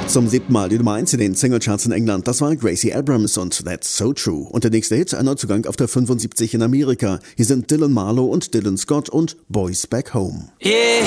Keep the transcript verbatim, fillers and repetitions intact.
Zum siebten Mal die Nummer eins in den Singlecharts in England, das war Gracie Abrams und That's So True. Und der nächste Hit, ein Neuzugang auf der fünfundsiebzig in Amerika. Hier sind Dylan Marlowe und Dylan Scott und Boys Back Home. Yeah.